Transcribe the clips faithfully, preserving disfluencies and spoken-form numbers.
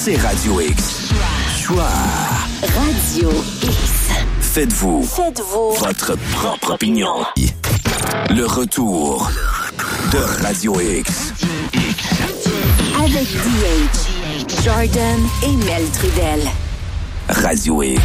c'est Radio X. Choix. Radio X. Faites-vous. Faites-vous. Votre propre opinion. Le retour de Radio X. Avec D H, Jordan et Mel Trudel. Radio X.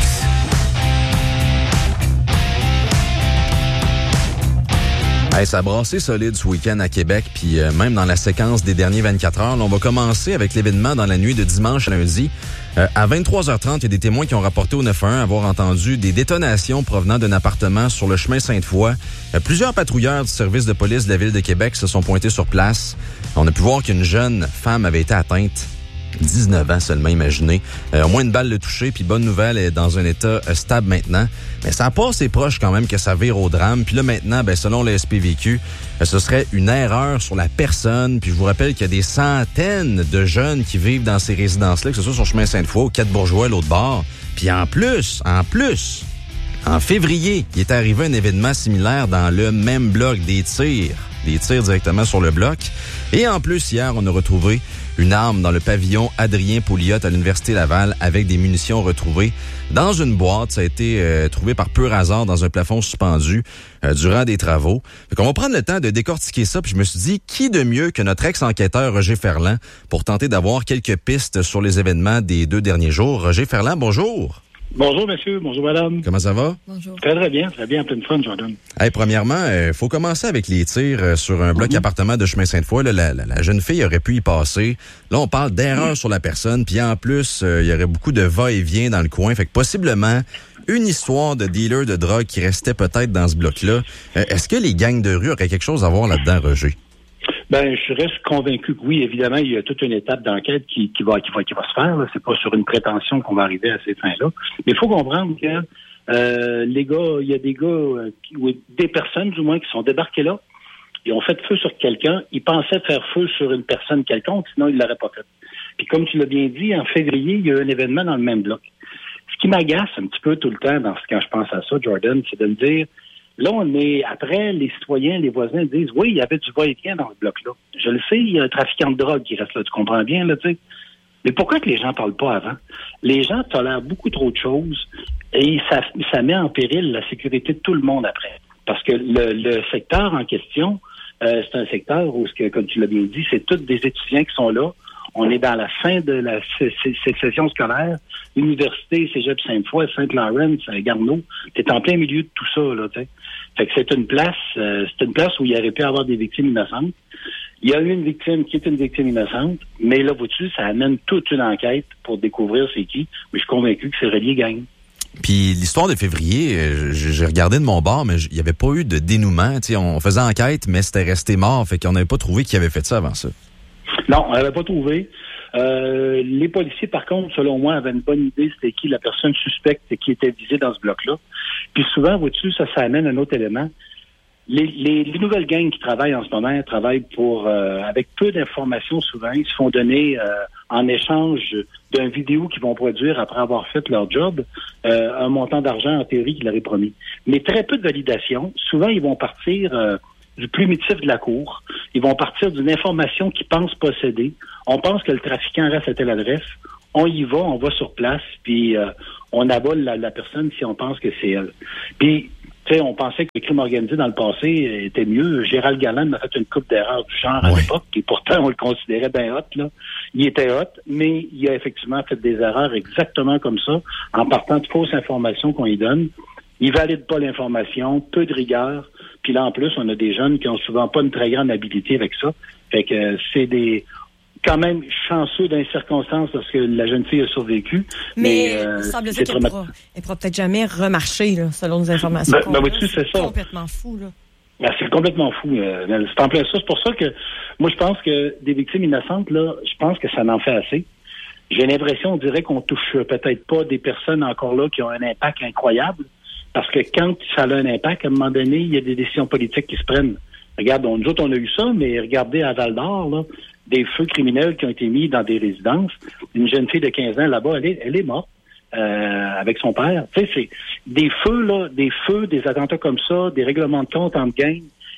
Hey, ça a brassé solide ce week-end à Québec, puis euh, même dans la séquence des derniers vingt-quatre heures. Là, on va commencer avec l'événement dans la nuit de dimanche à lundi. Euh, à vingt-trois heures trente, il y a des témoins qui ont rapporté au neuf un un avoir entendu des détonations provenant d'un appartement sur le chemin Sainte-Foy. Euh, plusieurs patrouilleurs du service de police de la Ville de Québec se sont pointés sur place. On a pu voir qu'une jeune femme avait été atteinte. dix-neuf ans seulement, imaginez. Euh, au moins une balle le toucher, puis bonne nouvelle, elle est dans un état euh, stable maintenant. Mais ça n'a pas assez proche quand même que ça vire au drame. Puis là maintenant, ben selon le S P V Q, euh, ce serait une erreur sur la personne. Puis je vous rappelle qu'il y a des centaines de jeunes qui vivent dans ces résidences-là, que ce soit sur le chemin Sainte-Foy ou Quatre-Bourgeois, l'autre bord. Puis en plus, en plus, en février, il est arrivé un événement similaire dans le même bloc, des tirs. Des tirs directement sur le bloc. Et en plus, hier, on a retrouvé une arme dans le pavillon Adrien Pouliot à l'Université Laval avec des munitions retrouvées dans une boîte. Ça a été euh, trouvé par pur hasard dans un plafond suspendu euh, durant des travaux. Fait qu'on va prendre le temps de décortiquer ça. Puis je me suis dit, qui de mieux que notre ex-enquêteur Roger Ferland pour tenter d'avoir quelques pistes sur les événements des deux derniers jours. Roger Ferland, bonjour. Bonjour, monsieur. Bonjour, madame. Comment ça va? Bonjour. Très, très bien. Très bien, en pleine forme, Jordan. Hey, premièrement, il euh, faut commencer avec les tirs euh, sur un bloc mm-hmm. appartement de chemin Sainte-Foy. Là, la, la, la jeune fille aurait pu y passer. Là, on parle d'erreur mm-hmm. sur la personne. Puis en plus, il euh, y aurait beaucoup de va-et-vient dans le coin. Fait que possiblement, une histoire de dealer de drogue qui restait peut-être dans ce bloc-là. Euh, est-ce que les gangs de rue auraient quelque chose à voir là-dedans, Roger? Ben, je reste convaincu que oui, évidemment, il y a toute une étape d'enquête qui, qui va, qui va, qui va se faire. Là. C'est pas sur une prétention qu'on va arriver à ces fins-là. Mais il faut comprendre que euh, les gars, il y a des gars, euh, qui, ou des personnes du moins, qui sont débarqués là. Ils ont fait feu sur quelqu'un. Ils pensaient faire feu sur une personne quelconque, sinon ils l'auraient pas fait. Puis comme tu l'as bien dit, en février, il y a eu un événement dans le même bloc. Ce qui m'agace un petit peu tout le temps dans ce, quand je pense à ça, Jordan, c'est de me dire. Là, on est, après, les citoyens, les voisins disent, oui, il y avait du va-et-vient dans ce bloc-là. Je le sais, il y a un trafiquant de drogue qui reste là, tu comprends bien, là, tu sais. Mais pourquoi que les gens parlent pas avant? Les gens tolèrent beaucoup trop de choses et ça, ça met en péril la sécurité de tout le monde après. Parce que le, le secteur en question, euh, c'est un secteur où, comme tu l'as bien dit, c'est tous des étudiants qui sont là. On est dans la fin de la c- c- session scolaire. Université, Cégep Sainte-Foy, Saint-Laurent, Garneau. T'es en plein milieu de tout ça, là, tu sais. Fait que c'est une place, euh, c'est une place où il aurait pu avoir des victimes innocentes. Il y a eu une victime qui est une victime innocente, mais là, vois-tu, ça amène toute une enquête pour découvrir c'est qui. Mais je suis convaincu que c'est relié gang. Puis l'histoire de février, j'ai regardé de mon bord, mais il n'y avait pas eu de dénouement. T'sais, on faisait enquête, mais c'était resté mort. Fait qu'on n'avait pas trouvé qui avait fait ça avant ça. Non, on n'avait pas trouvé. Euh, les policiers, par contre, selon moi, avaient une bonne idée c'était qui la personne suspecte qui était visée dans ce bloc-là. Puis souvent, vois-tu, ça, ça amène un autre élément. Les, les, les nouvelles gangs qui travaillent en ce moment travaillent pour euh, avec peu d'informations souvent. Ils se font donner euh, en échange d'un vidéo qu'ils vont produire après avoir fait leur job euh, un montant d'argent en théorie qu'ils leur est promis. Mais très peu de validation. Souvent, ils vont partir euh, du primitif de la cour. Ils vont partir d'une information qu'ils pensent posséder. On pense que le trafiquant reste à telle adresse. On y va, on va sur place, puis euh, on abole la, la personne si on pense que c'est elle. Puis, tu sais, on pensait que le crime organisé dans le passé était mieux. Gérald Galland a fait une coupe d'erreurs du genre à oui. l'époque, et pourtant, on le considérait bien hot, là. Il était hot, mais il a effectivement fait des erreurs exactement comme ça, en partant de fausses informations qu'on lui donne. Il valide pas l'information, peu de rigueur. Puis là, en plus, on a des jeunes qui ont souvent pas une très grande habilité avec ça. Fait que euh, c'est des... quand même chanceux dans les circonstances parce que la jeune fille a survécu. Mais, mais euh, il semble dire qu'elle ne pourra, pourra peut-être jamais remarcher, là, selon nos informations. Ben, ben vois-tu, c'est ça. complètement fou, là. Ben, c'est complètement fou. Euh, c'est en plein ça. C'est pour ça que moi, je pense que des victimes innocentes, là, je pense que ça n'en fait assez. J'ai l'impression, on dirait qu'on touche peut-être pas des personnes encore là qui ont un impact incroyable. Parce que quand ça a un impact, à un moment donné, il y a des décisions politiques qui se prennent. Regarde, on, nous autres, on a eu ça, mais regardez à Val-d'Or, là, des feux criminels qui ont été mis dans des résidences. Une jeune fille de quinze ans, là-bas, elle est, elle est morte euh, avec son père. Tu sais, c'est des feux, là, des feux, des attentats comme ça, des règlements de compte entre gangs.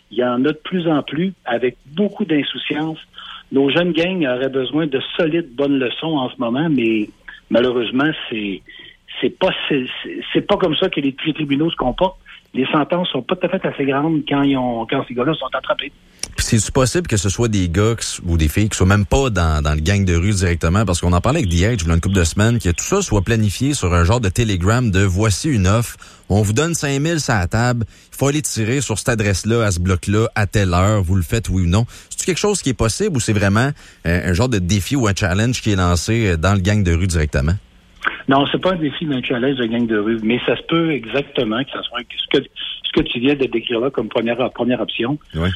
il y en a de plus en plus avec beaucoup d'insouciance. Nos jeunes gangs auraient besoin de solides bonnes leçons en ce moment, mais malheureusement, c'est c'est pas c'est, c'est pas comme ça que les, les tribunaux se comportent. Les sentences sont pas tout à fait assez grandes quand ils ont quand ces gars-là sont attrapés. Puis c'est possible que ce soit des gars qui, ou des filles qui soient même pas dans, dans le gang de rue directement, parce qu'on en parlait avec The Edge il y a une couple de semaines, que tout ça soit planifié sur un genre de télégramme de voici une offre, on vous donne cinq mille sur la table, il faut aller tirer sur cette adresse-là, à ce bloc-là, à telle heure, vous le faites oui ou non. C'est-tu quelque chose qui est possible ou c'est vraiment euh, un genre de défi ou un challenge qui est lancé dans le gang de rue directement? Non, c'est pas un défi d'un challenge de gang de rue, mais ça se peut exactement que ça soit ce que ce que tu viens de décrire là comme première première option. Oui.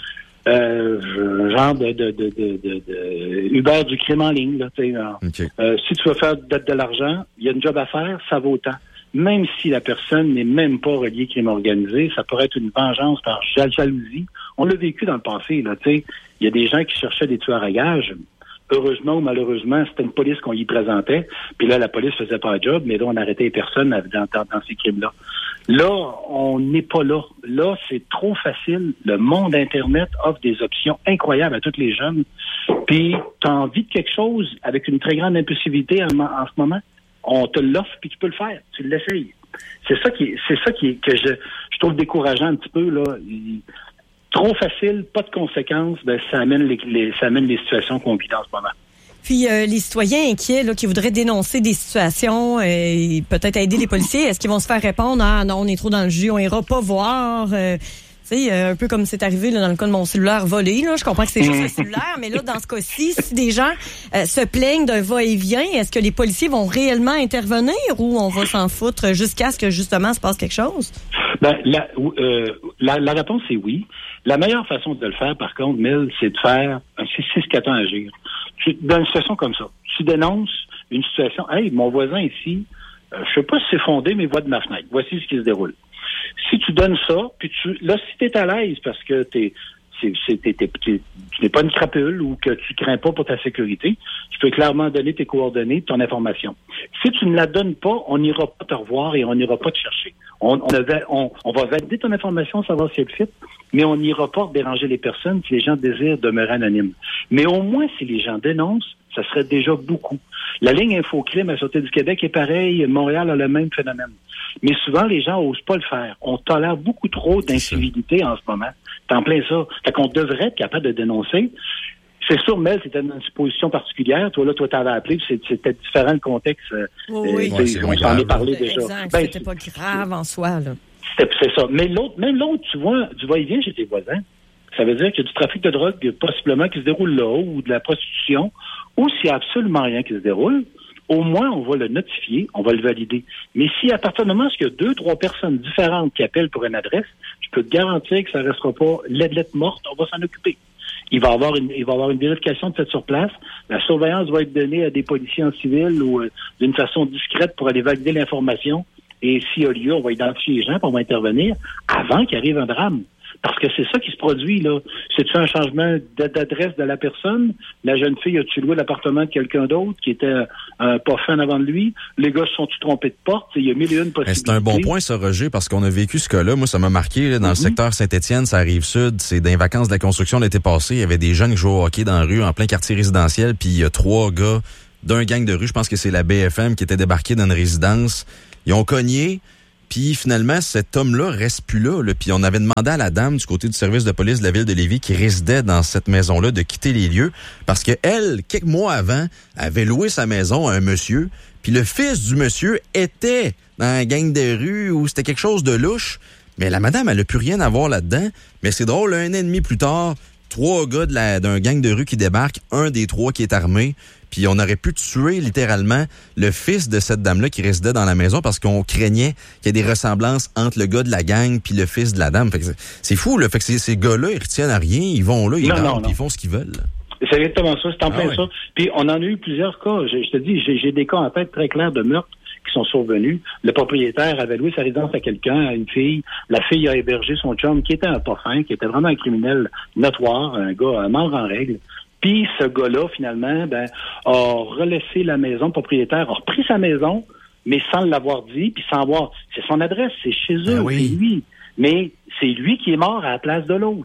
Euh, genre de, de, de, de, de, de Uber du crime en ligne. Là, okay. euh, si tu veux faire de, de l'argent, il y a une job à faire, ça vaut autant. Même si la personne n'est même pas reliée crime organisé, ça pourrait être une vengeance par jalousie. On l'a vécu dans le passé. Là, il y a des gens qui cherchaient des tueurs à gages. Heureusement ou malheureusement, c'était une police qu'on y présentait. Puis là, la police faisait pas le job, mais là, on arrêtait les personnes dans, dans, dans ces crimes-là. Là, on n'est pas là. Là, c'est trop facile. Le monde Internet offre des options incroyables à tous les jeunes. Puis, tu as envie de quelque chose avec une très grande impulsivité en, en ce moment, on te l'offre puis tu peux le faire. Tu l'essayes. C'est ça qui, c'est ça qui, que je, je trouve décourageant un petit peu, là. Il, trop facile, pas de conséquences, ben, ça amène les, les, ça amène les situations qu'on vit en ce moment. Puis euh, les citoyens inquiets là, qui voudraient dénoncer des situations euh, et peut-être aider les policiers, est-ce qu'ils vont se faire répondre « Ah non, on est trop dans le jus, on ira pas voir euh, ». Tu sais, euh, un peu comme c'est arrivé là, dans le cas de mon cellulaire volé. Là, je comprends que c'est juste un cellulaire, mais là, dans ce cas-ci, si des gens euh, se plaignent d'un va-et-vient, est-ce que les policiers vont réellement intervenir ou on va s'en foutre jusqu'à ce que justement se passe quelque chose? Ben, la, euh, la, la réponse est oui. La meilleure façon de le faire, par contre, Mel, c'est de faire un six six quatre un agir. Tu, dans une situation comme ça, tu dénonces une situation. Hey, mon voisin ici, euh, je sais pas si c'est fondé, mais voit de ma fenêtre. Voici ce qui se déroule. Si tu donnes ça, puis tu, là, si t'es à l'aise parce que t'es, c'est, c'est, t'es, t'es, t'es, tu n'es pas une crapule ou que tu crains pas pour ta sécurité, tu peux clairement donner tes coordonnées, ton information. Si tu ne la donnes pas, on n'ira pas te revoir et on n'ira pas te chercher. On, on, avait, on, on va valider ton information, savoir si elle fit, mais on n'ira pas déranger les personnes si les gens désirent demeurer anonymes. Mais au moins, si les gens dénoncent, ça serait déjà beaucoup. La ligne InfoCrime à la Sûreté du Québec est pareille, Montréal a le même phénomène. Mais souvent, les gens n'osent pas le faire. On tolère beaucoup trop d'incivilité en ce moment. C'est en plein ça. Fait qu'on devrait être capable de dénoncer. C'est sûr, Mel, c'était dans une position particulière. Toi, là, toi, t'avais appelé, puis c'était différent le contexte. Oui, oui. Euh, ouais, on s'en est parlé déjà. Exact. Ben, c'était pas grave en soi, là. C'est, c'est ça. Mais l'autre, même l'autre, tu vois, tu vois, il vient chez tes voisins. Ça veut dire qu'il y a du trafic de drogue, possiblement, qui se déroule là, ou de la prostitution, ou s'il n'y a absolument rien qui se déroule, au moins, on va le notifier, on va le valider. Mais si à partir du moment où il y a deux, trois personnes différentes qui appellent pour une adresse, je peux te garantir que ça ne restera pas lettre morte, on va s'en occuper. Il va y avoir une, il va y avoir une vérification de fait sur place. La surveillance va être donnée à des policiers en civil ou euh, d'une façon discrète pour aller valider l'information. Et s'il y a lieu, on va identifier les gens, puis on va intervenir avant qu'il arrive un drame. Parce que c'est ça qui se produit, là. C'est-tu un changement d'adresse de la personne? La jeune fille a-tu loué l'appartement de quelqu'un d'autre qui était euh, pas fan avant de lui? Les gars se sont-tu trompés de porte? Il y a mille et une possibilités. C'est un bon point, ça, Roger, parce qu'on a vécu ce cas-là. Moi, ça m'a marqué, là, dans mm-hmm. le secteur Saint-Étienne, ça arrive sud. C'est dans les vacances de la construction l'été passé. Il y avait des jeunes qui jouaient au hockey dans la rue, en plein quartier résidentiel, puis il y a trois gars d'un gang de rue, je pense que c'est la B F M, qui était débarqué dans une résidence. Ils ont cogné. Puis finalement, cet homme-là reste plus là, là. Puis on avait demandé à la dame du côté du service de police de la ville de Lévis qui résidait dans cette maison-là de quitter les lieux parce que elle, quelques mois avant, avait loué sa maison à un monsieur. Puis le fils du monsieur était dans un gang de rue où c'était quelque chose de louche. Mais la madame, elle n'a plus rien à voir là-dedans. Mais c'est drôle, un an et demi plus tard, trois gars de la, d'un gang de rue qui débarquent, un des trois qui est armé. Puis on aurait pu tuer littéralement le fils de cette dame-là qui résidait dans la maison parce qu'on craignait qu'il y ait des ressemblances entre le gars de la gang puis le fils de la dame. Fait que c'est, c'est fou, là. Fait que ces, ces gars-là, ils retiennent à rien, ils vont là, ils dorment, puis ils font ce qu'ils veulent. Là. C'est exactement ça, c'est en plein ah ouais. ça. Puis on en a eu plusieurs cas. Je, je te dis, j'ai, j'ai des cas en tête très clairs de meurtres qui sont survenus. Le propriétaire avait loué sa résidence à quelqu'un, à une fille. La fille a hébergé son chum qui était un pas fin, qui était vraiment un criminel notoire, un gars, un membre en règle. Puis ce gars-là, finalement, ben, a relaissé la maison, le propriétaire a repris sa maison, mais sans l'avoir dit, puis sans voir. C'est son adresse, c'est chez eux, ben oui. C'est lui. Mais c'est lui qui est mort à la place de l'autre.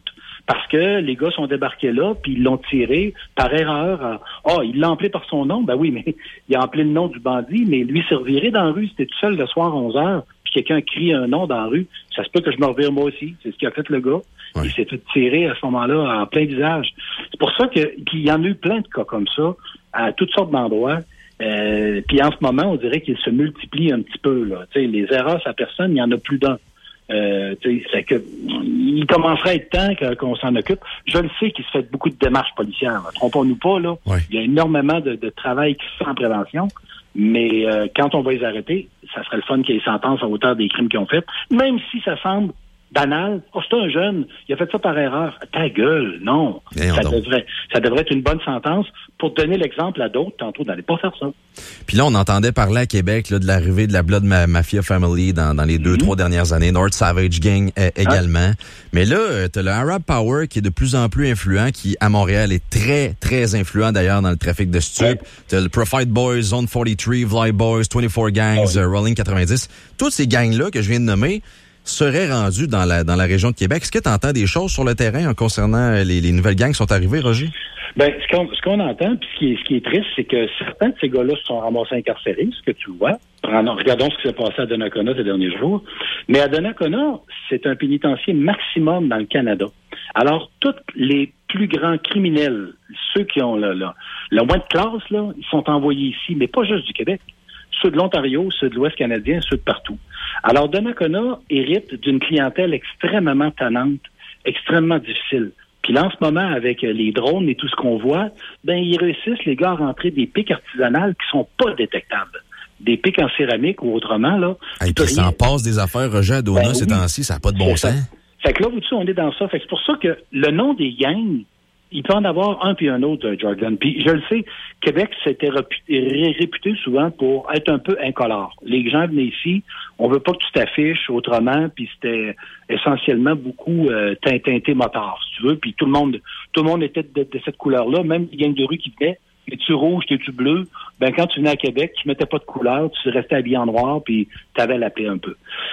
parce que les gars sont débarqués là, puis ils l'ont tiré par erreur. Ah, oh, il l'a appelé par son nom. Ben oui, mais il a appelé le nom du bandit, mais lui s'est reviré dans la rue. C'était tout seul le soir à onze heures, puis quelqu'un crie un nom dans la rue. Ça se peut que je me revire moi aussi. C'est ce qu'a fait le gars. Ouais. Il s'est fait tirer à ce moment-là en plein visage. C'est pour ça que, qu'il y en a eu plein de cas comme ça, à toutes sortes d'endroits. Euh, puis en ce moment, on dirait qu'il se multiplie un petit peu, là. Tu sais, les erreurs à personne, il y en a plus d'un. Euh, c'est que il commencerait à être temps qu'on s'en occupe. Je le sais qu'il se fait beaucoup de démarches policières. Là. Trompons-nous pas, là. Ouais. Il y a énormément de, de travail qui se fait en prévention. Mais euh, quand on va les arrêter, ça serait le fun qu'il y ait sentence à hauteur des crimes qu'ils ont fait. Même si ça semble banal. Oh, c'est un jeune, il a fait ça par erreur. Ta gueule, non. Et ça devrait, ça devrait être une bonne sentence pour donner l'exemple à d'autres, tantôt, d'aller pas faire ça. Puis là, on entendait parler à Québec là, de l'arrivée de la Blood Mafia Family dans, dans les deux, mm-hmm. trois dernières années. North Savage Gang euh, également. Ah. Mais là, euh, t'as le Arab Power qui est de plus en plus influent, qui, à Montréal, est très, très influent d'ailleurs dans le trafic de stupes. Ouais. T'as le Profite Boys, Zone quarante-trois, Vly Boys, vingt-quatre Gangs, oh, oui. uh, Rolling quatre-vingt-dix. Toutes ces gangs-là que je viens de nommer seraient rendus dans la dans la région de Québec. Est-ce que tu entends des choses sur le terrain en concernant les, les nouvelles gangs qui sont arrivées, Roger? Ben, ce qu'on, ce qu'on entend, puis ce qui est, ce qui est triste, c'est que certains de ces gars-là se sont ramassés incarcérés, ce que tu vois. Regardons ce qui s'est passé à Donnacona ces derniers jours. Mais à Donnacona, c'est un pénitencier maximum dans le Canada. Alors, tous les plus grands criminels, ceux qui ont le, le, le moins de classe, là, ils sont envoyés ici, mais pas juste du Québec. Ceux de l'Ontario, ceux de l'Ouest canadien, ceux de partout. Alors, Donnacona hérite d'une clientèle extrêmement tannante, extrêmement difficile. Puis là, en ce moment, avec les drones et tout ce qu'on voit, ben ils réussissent, les gars, à rentrer des pics artisanales qui sont pas détectables. Des pics en céramique ou autrement, là. Et puis ça en passe des affaires, Roger, à Dona, ben, ces oui. temps-ci, ça n'a pas de bon sens. Fait que là, vous-dessus, on est dans ça. Fait que c'est pour ça que le nom des gangs, il peut en avoir un puis un autre, Jordan. Puis je le sais, Québec s'était réputé, réputé souvent pour être un peu incolore. Les gens venaient ici, on veut pas que tu t'affiches autrement, puis c'était essentiellement beaucoup euh, teinté motard, si tu veux. Puis tout le monde, tout le monde était de, de cette couleur-là, même les gangs de rue qui venaient. Es-tu rouge, es-tu bleu? Ben quand tu venais à Québec, tu mettais pas de couleur, tu restais habillé en noir, puis t'avais la paix un peu.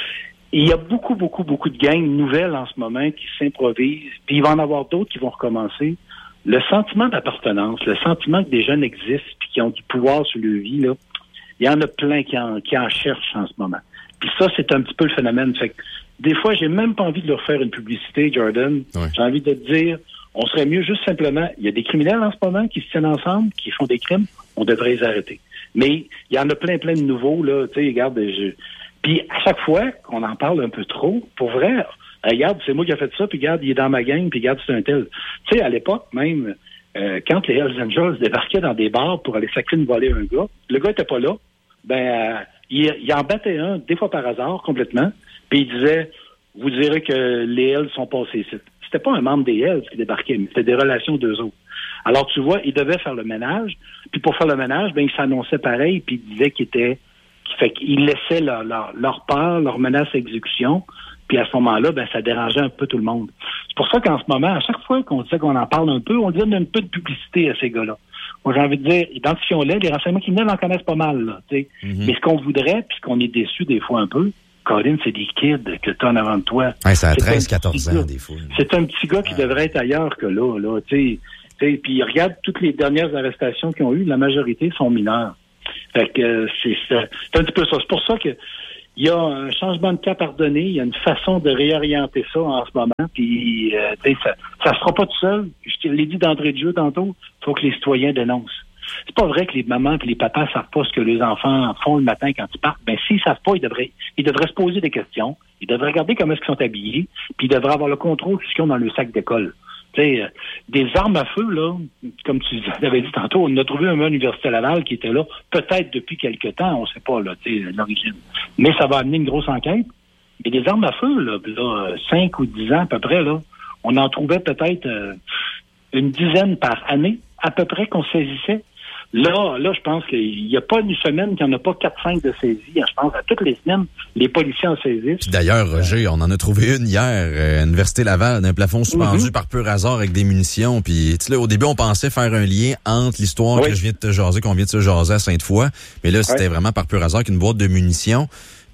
Et il y a beaucoup, beaucoup, beaucoup de gangs nouvelles en ce moment qui s'improvisent, puis il va en avoir d'autres qui vont recommencer. Le sentiment d'appartenance, le sentiment que des jeunes existent puis qui ont du pouvoir sur leur vie, là, il y en a plein qui en, qui en cherchent en ce moment. Puis ça, c'est un petit peu le phénomène. Fait que des fois, j'ai même pas envie de leur faire une publicité, Jordan. Ouais. J'ai envie de te dire, on serait mieux juste simplement, il y a des criminels en ce moment qui se tiennent ensemble, qui font des crimes, on devrait les arrêter. Mais il y en a plein, plein de nouveaux, là, tu sais, regarde, je... Puis à chaque fois qu'on en parle un peu trop, pour vrai, regarde, c'est moi qui ai fait ça, puis regarde, il est dans ma gang, puis regarde, c'est un tel. Tu sais, à l'époque, même, euh, quand les Hells Angels débarquaient dans des bars pour aller sacrer une volée à un gars, le gars était pas là, ben, euh, il, il en battait un, des fois par hasard, complètement, puis il disait, vous direz que les Hells sont passés ici. C'était pas un membre des Hells qui débarquait, mais c'était des relations d'eux autres. Alors, tu vois, il devait faire le ménage, puis pour faire le ménage, ben, il s'annonçait pareil, puis il disait qu'il était, qu'il fait qu'il laissait leur, leur, leur peur, leur menace à exécution. Puis à ce moment-là, ben ça dérangeait un peu tout le monde. C'est pour ça qu'en ce moment, à chaque fois qu'on sait qu'on en parle un peu, on donne un peu de publicité à ces gars-là. Moi, j'ai envie de dire, identifions-les, les renseignements criminels en connaissent pas mal, là, tu sais. Mm-hmm. Mais ce qu'on voudrait, puis ce qu'on est déçu des fois un peu, Colin, c'est des kids que t'as en avant de toi. Ouais, c'est à treize quatorze ans, des fois. C'est un petit gars qui ouais. devrait être ailleurs que là, là, tu sais. Puis regarde toutes les dernières arrestations qu'ils ont eues, la majorité sont mineurs. Fait que euh, c'est, c'est un petit peu ça. C'est pour ça que il y a un changement de cap à redonner, il y a une façon de réorienter ça en ce moment, puis euh, ça ça se fera pas tout seul. Je te l'ai dit d'entrée de jeu tantôt, il faut que les citoyens dénoncent. C'est pas vrai que les mamans et les papas savent pas ce que les enfants font le matin quand ils partent. Ben s'ils savent pas, ils devraient ils devraient se poser des questions, ils devraient regarder comment est-ce qu'ils sont habillés, puis ils devraient avoir le contrôle sur ce qu'ils ont dans le sac d'école. Tu sais, euh, des armes à feu, là, comme tu avais dit tantôt, on a trouvé un à l'Université Laval qui était là, peut-être depuis quelque temps, on sait pas, là, tu sais, l'origine. Mais ça va amener une grosse enquête. Mais des armes à feu, là, là, cinq ou dix ans à peu près, là, on en trouvait peut-être euh, une dizaine par année, à peu près, qu'on saisissait. Là, là, je pense qu'il n'y a pas une semaine qu'il n'y en a pas quatre cinq de saisies. Je pense à toutes les semaines, les policiers en saisissent. Puis d'ailleurs, Roger, on en a trouvé une hier euh, à l'Université Laval, d'un plafond suspendu mm-hmm. par pur hasard avec des munitions. Puis tu sais, au début, on pensait faire un lien entre l'histoire oui. que je viens de te jaser, qu'on vient de se jaser à Sainte-Foy. Mais là, c'était oui. vraiment par pur hasard qu'une boîte de munitions.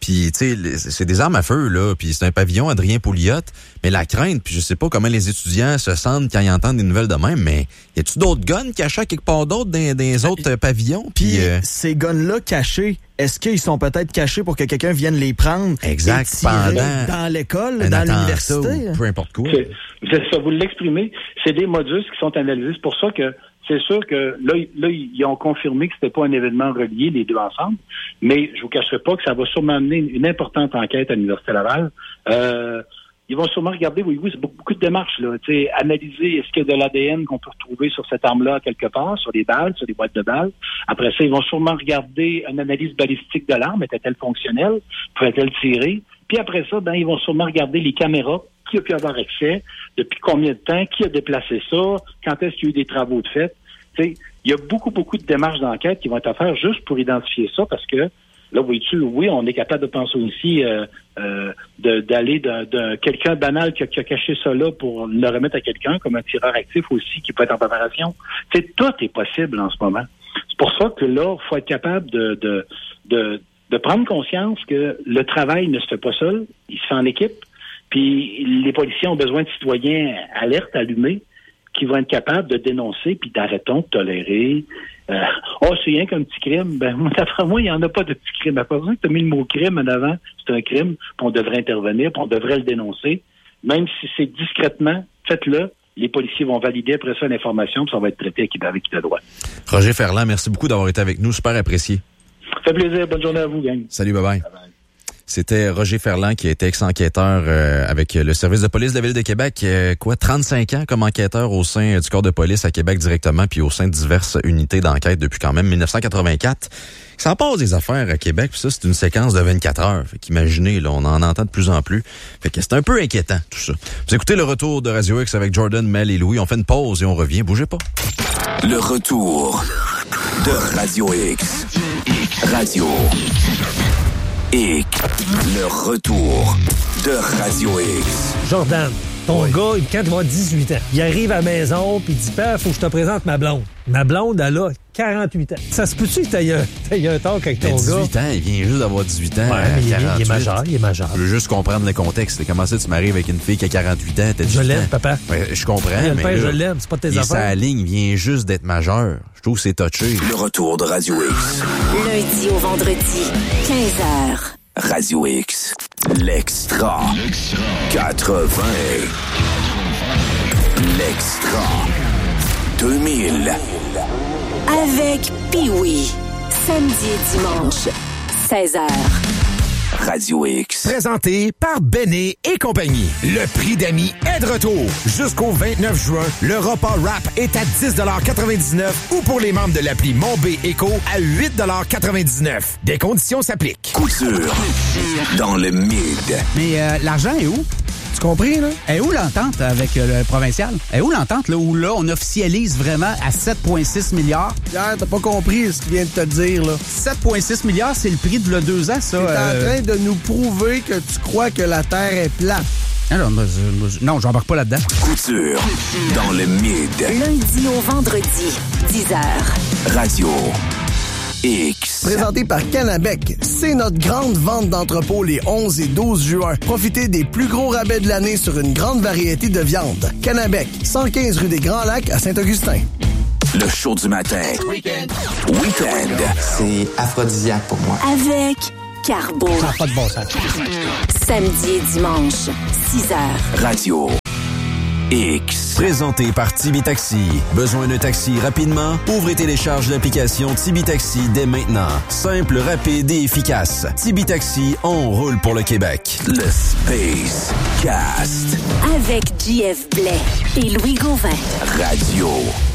Puis, tu sais, c'est des armes à feu, là. Puis c'est un pavillon Adrien Pouliot. Mais la crainte, puis je sais pas comment les étudiants se sentent quand ils entendent des nouvelles de même, mais y a-tu d'autres guns cachés quelque part d'autre dans, dans les autres pavillons? Puis euh... ces guns-là cachés, est-ce qu'ils sont peut-être cachés pour que quelqu'un vienne les prendre exact, et tirer pendant dans l'école, dans l'université? Peu importe quoi. C'est, c'est ça, vous l'exprimez. C'est des modus qui sont analysés. C'est pour ça que c'est sûr que là, là, ils ont confirmé que c'était pas un événement relié, les deux ensemble, mais je vous cacherai pas que ça va sûrement amener une importante enquête à l'Université Laval. Euh, ils vont sûrement regarder, oui, oui, c'est beaucoup, beaucoup de démarches, là. Tu sais, analyser est-ce qu'il y a de l'A D N qu'on peut retrouver sur cette arme-là quelque part, sur les balles, sur les boîtes de balles. Après ça, ils vont sûrement regarder une analyse balistique de l'arme. Était-elle fonctionnelle? Pouvait-elle tirer? Puis après ça, ben, ils vont sûrement regarder les caméras. Qui a pu avoir accès? Depuis combien de temps? Qui a déplacé ça? Quand est-ce qu'il y a eu des travaux de fait? Tu sais, il y a beaucoup, beaucoup de démarches d'enquête qui vont être à faire juste pour identifier ça parce que là, vois-tu, oui, on est capable de penser aussi euh, euh, de, d'aller de, de quelqu'un banal qui a, qui a caché ça là pour le remettre à quelqu'un, comme un tireur actif aussi qui peut être en préparation. Tu sais, tout est possible en ce moment. C'est pour ça que là, il faut être capable de, de, de, de prendre conscience que le travail ne se fait pas seul, il se fait en équipe. Puis les policiers ont besoin de citoyens alertes, allumés, qui vont être capables de dénoncer, puis d'arrêtons de tolérer. Euh, oh, c'est rien qu'un petit crime. Ben, d'après moi, il n'y en a pas de petit crime. À part ça que tu as mis le mot crime en avant, c'est un crime, puis on devrait intervenir, puis on devrait le dénoncer. Même si c'est discrètement, faites-le. Les policiers vont valider après ça l'information, puis ça va être traité avec qui de droit. Roger Ferland, merci beaucoup d'avoir été avec nous. Super apprécié. Ça fait plaisir. Bonne journée à vous, gang. Salut, bye-bye. Bye-bye. C'était Roger Ferland qui était ex-enquêteur euh, avec le service de police de la Ville de Québec. Euh, quoi, trente-cinq ans comme enquêteur au sein du corps de police à Québec directement, puis au sein de diverses unités d'enquête depuis quand même dix-neuf cent quatre-vingt-quatre. Ça passe des affaires à Québec, puis ça, c'est une séquence de vingt-quatre heures. Fait qu'imaginez, là, on en entend de plus en plus. Fait que c'est un peu inquiétant, tout ça. Vous écoutez le retour de Radio X avec Jordan, Mel et Louis. On fait une pause et on revient. Bougez pas. Le retour de Radio X. Radio X. Le retour de Radio X. Jordan, ton oui. gars, quand il va avoir dix-huit ans, il arrive à la maison puis il dit « Père, faut que je te présente ma blonde. » Ma blonde, elle a quarante-huit ans. Ça se peut-tu que t'aies un, t'aies un talk avec ton gars? dix-huit ans, il vient juste d'avoir dix-huit ans. Ouais, mais il est, il est majeur, il est majeur. Je veux juste comprendre le contexte. Comment ça, tu m'arrives avec une fille qui a quarante-huit ans, t'as dix-huit ans? Je l'aime, papa. Ouais, je comprends, le mais père, là, je l'aime, c'est pas tes il affaires. sa ligne, il vient juste d'être majeur. Je trouve que c'est touché. Le retour de Radio X. Lundi au vendredi, quinze heures. Radio X. L'extra. quatre-vingts. L'extra. deux mille. Avec Pee-Wee. Samedi et dimanche, seize heures. Radio X. Présenté par Béné et compagnie. Le prix d'amis est de retour. Jusqu'au vingt-neuf juin, le repas rap est à dix quatre-vingt-dix-neuf ou pour les membres de l'appli Mon B Éco à huit quatre-vingt-dix-neuf. Des conditions s'appliquent. Couture. Dans le mid. Mais euh, l'argent est où? Tu compris, là? Est où l'entente avec euh, le provincial? Est où l'entente, là, où là, on officialise vraiment à sept virgule six milliards? Pierre, t'as pas compris ce qu'il vient de te dire, là. sept virgule six milliards, c'est le prix de le deux ans, ça. T'es euh... en train de nous prouver que tu crois que la Terre est plate. Alors, moi, je, moi, je, non, j'embarque pas là-dedans. Couture. Dans le mid. Lundi au vendredi, dix heures. Radio X. Présenté par Canabec, c'est notre grande vente d'entrepôt les onze et douze juin. Profitez des plus gros rabais de l'année sur une grande variété de viandes. Canabec, cent quinze rue des Grands Lacs à Saint-Augustin. Le show du matin. Week-end. Week-end. C'est aphrodisiaque pour moi. Avec Carbo. Ça n'a pas de bon sens. Samedi et dimanche, six heures. Radio X. Présenté par Tibi Taxi. Besoin d'un taxi rapidement? Ouvrez et télécharge l'application Tibi Taxi dès maintenant. Simple, rapide et efficace. Tibi Taxi, on roule pour le Québec. Le Space Cast. Avec J F Blais et Louis Gauvin. Radio